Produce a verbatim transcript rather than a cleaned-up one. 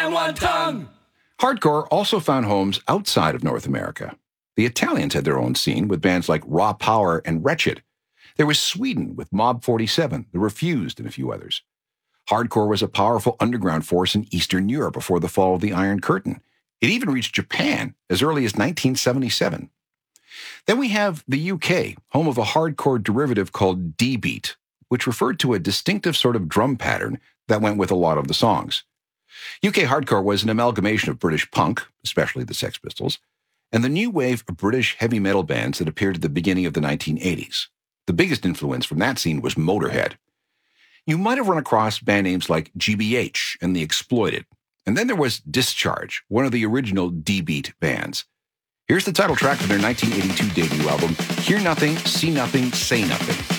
and one tongue. Hardcore also found homes outside of North America. The Italians had their own scene with bands like Raw Power and Wretched. There was Sweden with Mob forty-seven, The Refused, and a few others. Hardcore was a powerful underground force in Eastern Europe before the fall of the Iron Curtain. It even reached Japan as early as nineteen seventy-seven. Then we have the U K, home of a hardcore derivative called D-Beat, which referred to a distinctive sort of drum pattern that went with a lot of the songs. U K hardcore was an amalgamation of British punk, especially the Sex Pistols, and the new wave of British heavy metal bands that appeared at the beginning of the nineteen eighties. The biggest influence from that scene was Motorhead. You might have run across band names like G B H and The Exploited. And then there was Discharge, one of the original D-Beat bands. Here's the title track from their nineteen eighty-two debut album, Hear Nothing, See Nothing, Say Nothing.